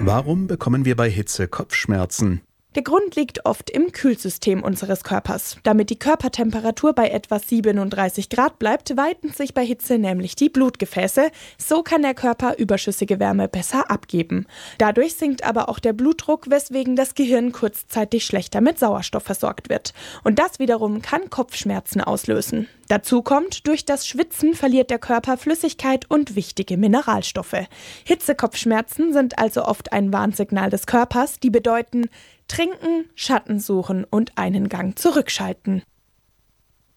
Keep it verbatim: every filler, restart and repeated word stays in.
Warum bekommen wir bei Hitze Kopfschmerzen? Der Grund liegt oft im Kühlsystem unseres Körpers. Damit die Körpertemperatur bei etwa siebenunddreißig Grad bleibt, weiten sich bei Hitze nämlich die Blutgefäße. So kann der Körper überschüssige Wärme besser abgeben. Dadurch sinkt aber auch der Blutdruck, weswegen das Gehirn kurzzeitig schlechter mit Sauerstoff versorgt wird. Und das wiederum kann Kopfschmerzen auslösen. Dazu kommt, durch das Schwitzen verliert der Körper Flüssigkeit und wichtige Mineralstoffe. Hitzekopfschmerzen sind also oft ein Warnsignal des Körpers, die bedeuten: Trinken, Schatten suchen und einen Gang zurückschalten.